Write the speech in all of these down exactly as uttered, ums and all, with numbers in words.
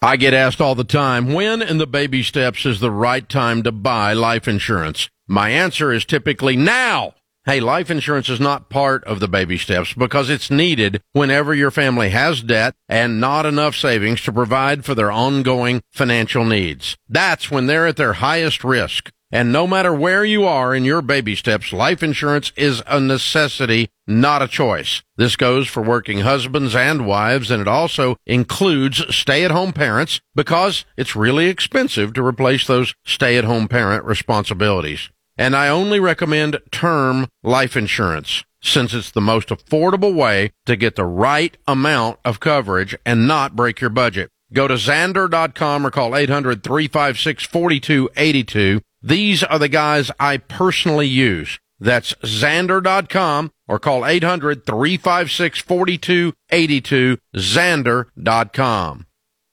I get asked all the time, when in the baby steps is the right time to buy life insurance? My answer is typically now. Hey, life insurance is not part of the baby steps because it's needed whenever your family has debt and not enough savings to provide for their ongoing financial needs. That's when they're at their highest risk. And no matter where you are in your baby steps, life insurance is a necessity, not a choice. This goes for working husbands and wives, and it also includes stay-at-home parents because it's really expensive to replace those stay-at-home parent responsibilities. And I only recommend term life insurance since it's the most affordable way to get the right amount of coverage and not break your budget. Go to Zander dot com or call eight hundred, three five six, four two eight two. These are the guys I personally use. That's Zander dot com or call eight hundred, three five six, four two eight two, Zander dot com.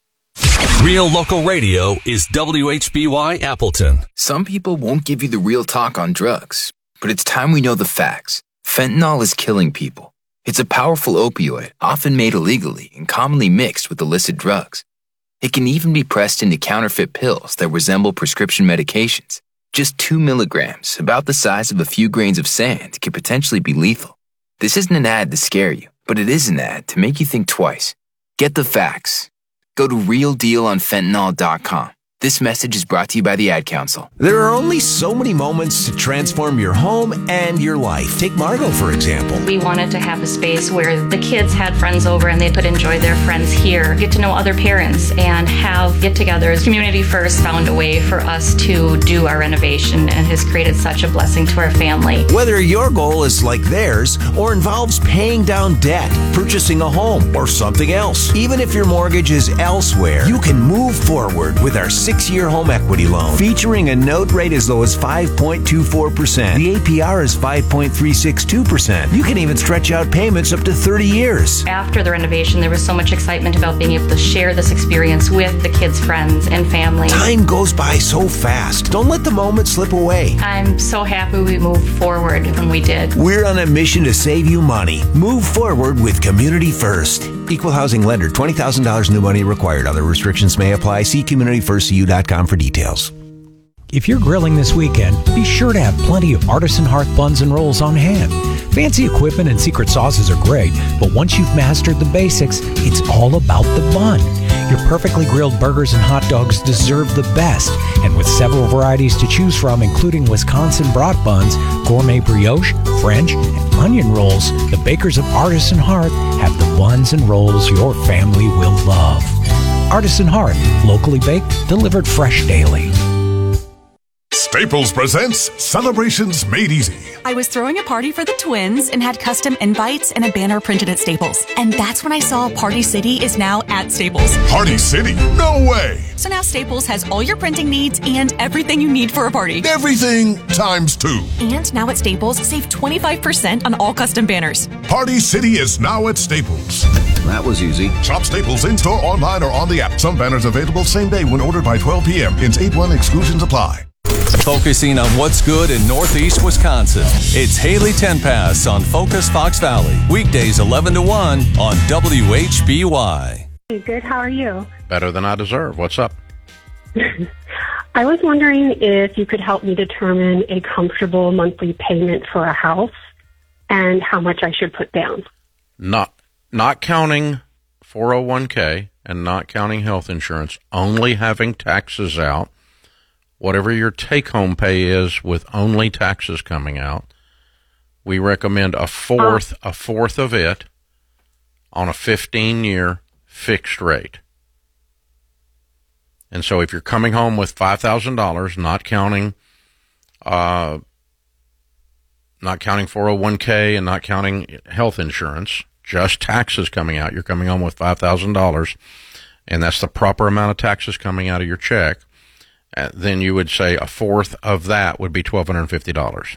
Real Local Radio is W H B Y Appleton. Some people won't give you the real talk on drugs, but it's time we know the facts. Fentanyl is killing people. It's a powerful opioid, often made illegally and commonly mixed with illicit drugs. It can even be pressed into counterfeit pills that resemble prescription medications. Just two milligrams, about the size of a few grains of sand, can potentially be lethal. This isn't an ad to scare you, but it is an ad to make you think twice. Get the facts. Go to real deal on fentanyl dot com. This message is brought to you by the Ad Council. There are only so many moments to transform your home and your life. Take Margot, for example. We wanted to have a space where the kids had friends over and they could enjoy their friends here, get to know other parents, and have get-togethers. Community First found a way for us to do our renovation and has created such a blessing to our family. Whether your goal is like theirs or involves paying down debt, purchasing a home, or something else, even if your mortgage is elsewhere, you can move forward with our six-year home equity loan, featuring a note rate as low as five point two four percent. The A P R is five point three six two percent. You can even stretch out payments up to thirty years. After the renovation, there was so much excitement about being able to share this experience with the kids' friends and family. Time goes by so fast. Don't let the moment slip away. I'm so happy we moved forward when we did. We're on a mission to save you money. Move forward with Community First. Equal housing lender. twenty thousand dollars new money required. Other restrictions may apply. See community first c u dot com for details. If you're grilling this weekend, be sure to have plenty of Artisan Hearth buns and rolls on hand. Fancy equipment and secret sauces are great, but once you've mastered the basics, it's all about the bun. Your perfectly grilled burgers and hot dogs deserve the best, and with several varieties to choose from, including Wisconsin brat buns, gourmet brioche, French, and onion rolls, the bakers of Artisan Hearth have the buns and rolls your family will love. Artisan Hearth, locally baked, delivered fresh daily. Staples presents Celebrations Made Easy. I was throwing a party for the twins and had custom invites and a banner printed at Staples. And that's when I saw Party City is now at Staples. Party City? No way! So now Staples has all your printing needs and everything you need for a party. Everything times two. And now at Staples, save twenty-five percent on all custom banners. Party City is now at Staples. That was easy. Shop Staples in-store, online, or on the app. Some banners available same day when ordered by twelve p.m. Hence eight one exclusions apply. Focusing on what's good in Northeast Wisconsin. It's Haley Tenpass on Focus Fox Valley. Weekdays eleven to one on W H B Y. Good, how are you? Better than I deserve. What's up? I was wondering if you could help me determine a comfortable monthly payment for a house and how much I should put down. Not, not counting four oh one k and not counting health insurance, only having taxes out. Whatever your take-home pay is with only taxes coming out, we recommend a fourth, a fourth of it on a fifteen-year fixed rate. And so if you're coming home with five thousand dollars, not counting, uh, not counting four oh one k and not counting health insurance, just taxes coming out, you're coming home with five thousand dollars, and that's the proper amount of taxes coming out of your check. Uh, then you would say a fourth of that would be one thousand two hundred fifty dollars.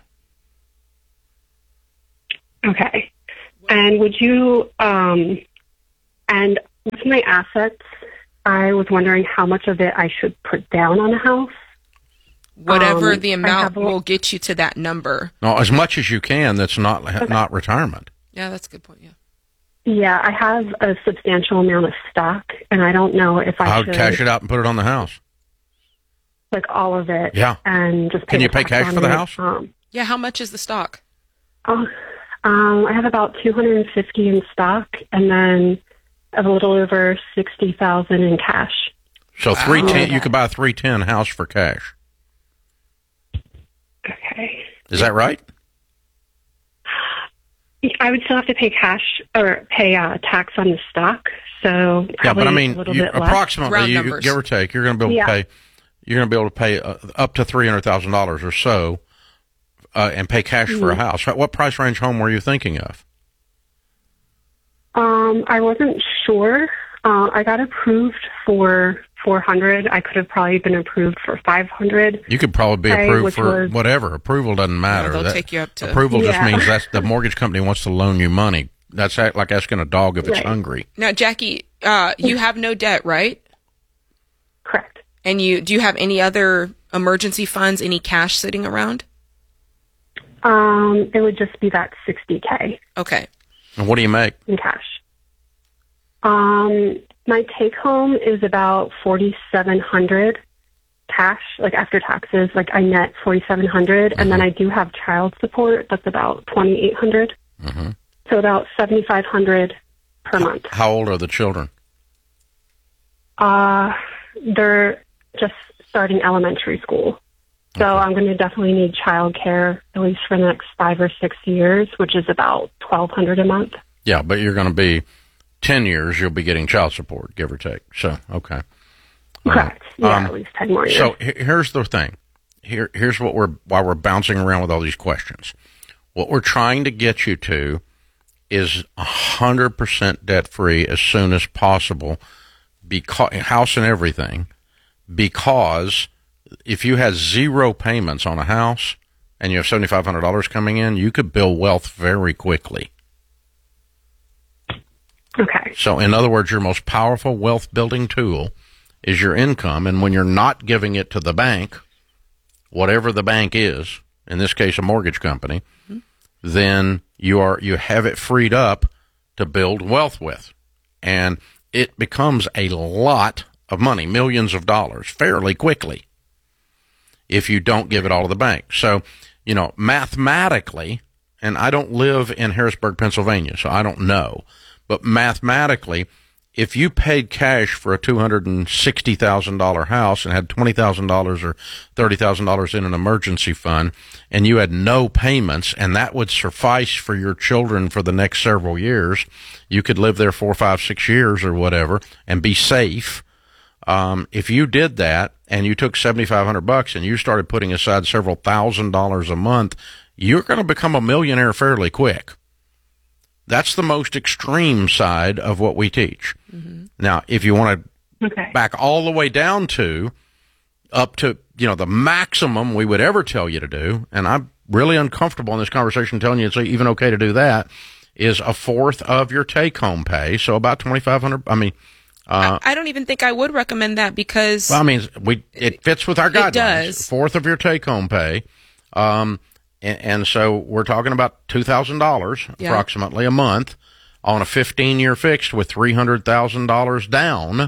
Okay. And would you, um, and with my assets, I was wondering how much of it I should put down on a house. Whatever um, the amount a, will get you to that number. No, as much as you can that's not okay. not retirement. Yeah, that's a good point, yeah. Yeah, I have a substantial amount of stock and I don't know if I, I would should cash it out and put it on the house. like all of it. Yeah. And just pay Can you the pay tax cash on for the it. house? Um, Yeah, how much is the stock? oh, um, I have about two hundred fifty in stock, and then a little over sixty thousand in cash. So three ten, you could buy a three ten house for cash. Okay. Is that right? I would still have to pay cash or pay uh, tax on the stock. So Yeah, but I probably a mean, little you, bit less. approximately, Round you, numbers. give or take, you're going to be able Yeah. to pay. You're going to be able to pay uh, up to three hundred thousand dollars or so, uh, and pay cash for a Mhm. house. What price range home were you thinking of? Um, I wasn't sure. Uh, I got approved for four hundred. I could have probably been approved for five hundred. You could probably be Okay, approved which for was- whatever. Approval doesn't matter. they'll That- take you up to- approval just Yeah. means that's the mortgage company wants to loan you money. That's act- like asking a dog if it's Right. hungry. Now, Jackie, uh, you have no debt, right? Correct. And you do you have any other emergency funds, any cash sitting around? Um, it would just be that sixty K Okay. And what do you make? in cash. Um, my take home is about forty-seven hundred cash, like after taxes. Like I net forty-seven hundred, and then I do have child support. That's about twenty-eight hundred. Mm-hmm. So about seventy-five hundred per month. How old are the children? Uh, they're just starting elementary school. So I'm going to definitely need childcare at least for the next five or six years, which is about twelve hundred a month. Yeah, but you're going to be ten years. You'll be getting child support, give or take. So okay. Correct. Yeah, Um, at least ten more years. So he- here's the thing. Here, here's what we're why we're bouncing around with all these questions. What we're trying to get you to is a hundred percent debt free as soon as possible, because house and everything. Because if you had zero payments on a house and you have seventy five hundred dollars coming in, you could build wealth very quickly. Okay. So, in other words, your most powerful wealth building tool is your income. And when you're not giving it to the bank, whatever the bank is, in this case, a mortgage company, mm-hmm. then you are, you have it freed up to build wealth with. And it becomes a lot of money, millions of dollars, fairly quickly, if you don't give it all to the bank. So, you know, mathematically, and I don't live in Harrisburg, Pennsylvania, so I don't know. But mathematically, if you paid cash for a two hundred sixty thousand dollars house and had twenty thousand dollars or thirty thousand dollars in an emergency fund, and you had no payments, and that would suffice for your children for the next several years, you could live there four, five, six years or whatever and be safe. Um, if you did that and you took seventy-five hundred bucks and you started putting aside several thousand dollars a month, you're going to become a millionaire fairly quick. That's the most extreme side of what we teach. Mm-hmm. Now, if you want to okay. back all the way down to up to, you know, the maximum we would ever tell you to do, and I'm really uncomfortable in this conversation telling you it's even okay to do that, is a fourth of your take-home pay. So about twenty-five hundred. I mean, uh, I, I don't even think I would recommend that because well, I mean, we it fits with our guidelines. It does. Fourth of your take-home pay. Um, And, and so we're talking about two thousand dollars yeah. approximately a month on a fifteen-year fixed with three hundred thousand dollars down.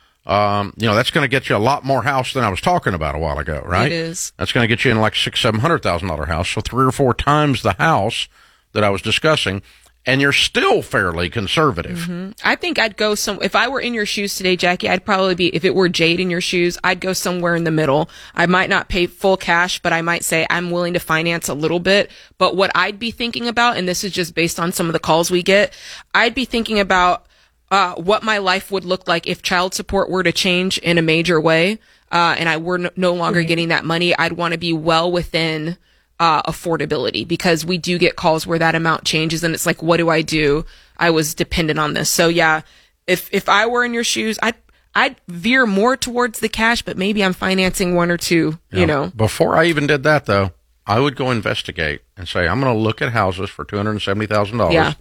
Um, you know, that's going to get you a lot more house than I was talking about a while ago, right? It is. That's going to get you in like six, seven hundred thousand dollar house. So three or four times the house that I was discussing. And you're still fairly conservative. Mm-hmm. I think I'd go some, if I were in your shoes today, Jackie, I'd probably be, if it were Jade in your shoes, I'd go somewhere in the middle. I might not pay full cash, but I might say I'm willing to finance a little bit. But what I'd be thinking about, and this is just based on some of the calls we get, I'd be thinking about, uh, what my life would look like if child support were to change in a major way, uh, and I were no, no longer mm-hmm. getting that money. I'd want to be well within Uh, affordability, because we do get calls where that amount changes and it's like, what do I do? I was dependent on this. So yeah, if, if I were in your shoes, I'd, I'd veer more towards the cash, but maybe I'm financing one or two, you, you know, know. Before I even did that though, I would go investigate and say, I'm going to look at houses for two hundred seventy thousand dollars yeah.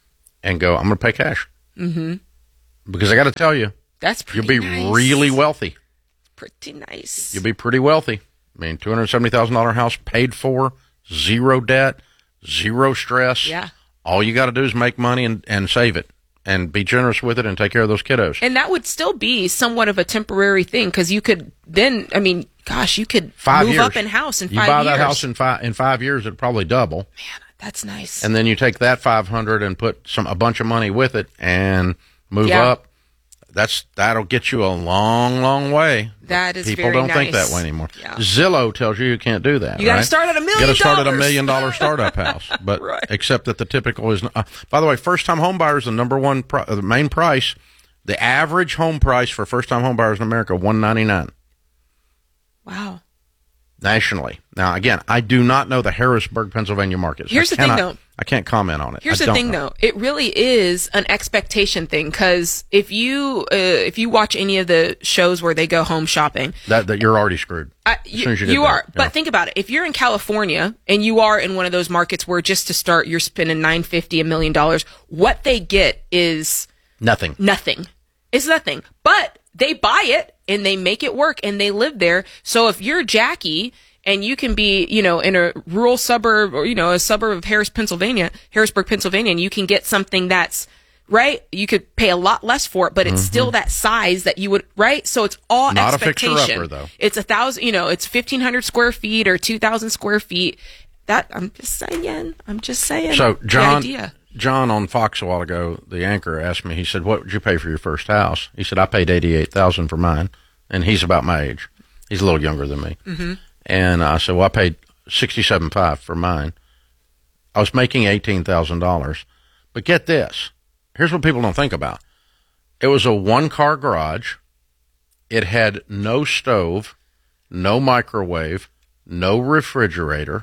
and go, I'm going to pay cash. Mm-hmm. Because I got to tell you, that's pretty you'll be nice. really wealthy. Pretty nice. You'll be pretty wealthy. I mean, two hundred seventy thousand dollars house paid for, zero debt, zero stress. Yeah. All you got to do is make money and, and save it. and be generous with it and take care of those kiddos. And that would still be somewhat of a temporary thing because you could then, I mean, gosh, you could five move years. up in house in you five buy years. that house in five in five years, it'd probably double. Man, that's nice. And then you take that five hundred and put some a bunch of money with it and move Yeah. up. That's that'll get you a long, long way. That is People very don't nice. think that way anymore. Yeah. Zillow tells you you can't do that. You got to right? start at a million You got to start at a dollars. million dollar startup house, but Right. except that the typical is. Uh, by the way, first time home buyers, the number one, pri- the main price, the average home price for first time home buyers in America, one ninety nine Wow. nationally. Now, again, I do not know the Harrisburg, Pennsylvania market. So Here's I the thing, cannot- though. I can't comment on it. Here's I the don't thing, know. though. It really is an expectation thing because if you uh, if you watch any of the shows where they go home shopping, That that you're already screwed. I, as you, soon as you, get you there, are. you But know. think about it. If you're in California and you are in one of those markets where just to start you're spending nine fifty a million dollars, what they get is nothing. nothing. It's nothing. But they buy it and they make it work and they live there. So if you're Jackie and you can be, you know, in a rural suburb or, you know, a suburb of Harris, Pennsylvania, Harrisburg, Pennsylvania, and you can get something that's right. You could pay a lot less for it, but it's still that size that you would, right? So it's all Not a expectation. fixer-upper, though. It's a thousand, you know, it's fifteen hundred square feet or two thousand square feet. That, I'm just saying, I'm just saying. So the John, idea. John on Fox a while ago, the anchor asked me. He said, "What would you pay for your first house?" He said, "I paid eighty-eight thousand for mine," and he's about my age. He's a little younger than me. Mm-hmm. And I said, "Well, I paid sixty-seven five for mine. I was making eighteen thousand dollars, but get this. Here's what people don't think about. It was a one-car garage. It had no stove, no microwave, no refrigerator.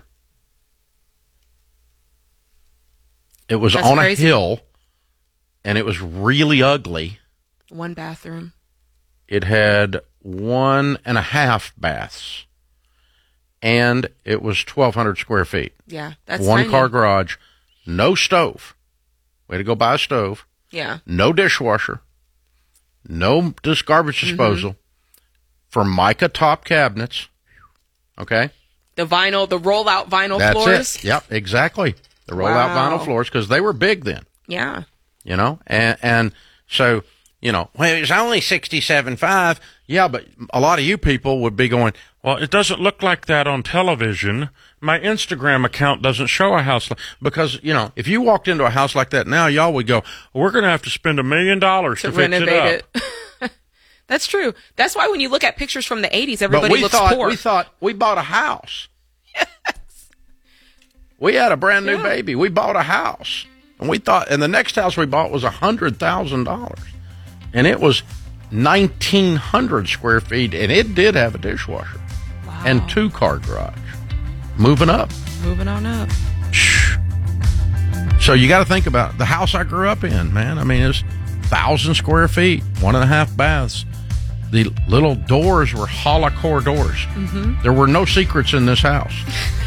It was That's on crazy. a hill, and it was really ugly. One bathroom. It had one and a half baths, and it was twelve hundred square feet. Yeah, that's one tiny. car garage, no stove. We had to go buy a stove. Yeah. No dishwasher, no dis- garbage disposal, Formica top cabinets. Okay, The vinyl, the roll-out vinyl that's floors. it. Yep, exactly. The roll-out Wow. vinyl floors because they were big then. Yeah. You know, and and so you know, well, it was only sixty-seven five. Yeah, but a lot of you people would be going, well, it doesn't look like that on television. My Instagram account doesn't show a house like, because you know, if you walked into a house like that now, y'all would go, well, we're going to have to spend a million dollars To to fix renovate it up. it. That's true. That's why when you look at pictures from the eighties, But everybody we looks thought poor. we thought we bought a house. Yes. We had a brand new Yeah. baby. We bought a house, and we thought, and the next house we bought was a hundred thousand dollars, and it was nineteen hundred square feet, and it did have a dishwasher Wow. and two car garage. Moving up, Moving on up. so you got to think about the house I grew up in, man. I mean, it's thousand square feet, one and a half baths. The little doors were hollow core doors. Mm-hmm. There were no secrets in this house.